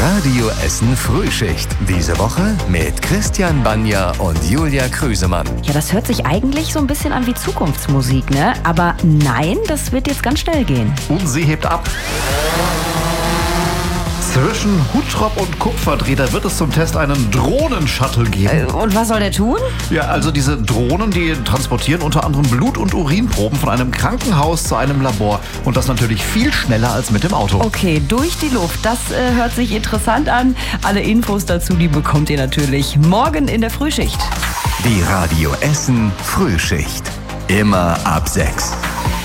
Radio Essen Frühschicht. Diese Woche mit Christian Banja und Julia Krüsemann. Ja, das hört sich eigentlich so ein bisschen an wie Zukunftsmusik, ne? Aber nein, das wird jetzt ganz schnell gehen. Und sie hebt ab. Zwischen Huttrop und Kupferdreh, wird es zum Test einen Drohnen-Shuttle geben. Und was soll der tun? Ja, also diese Drohnen, die transportieren unter anderem Blut- und Urinproben von einem Krankenhaus zu einem Labor. Und das natürlich viel schneller als mit dem Auto. Okay, durch die Luft. Das hört sich interessant an. Alle Infos dazu, die bekommt ihr natürlich morgen in der Frühschicht. Die Radio Essen Frühschicht. Immer ab 6.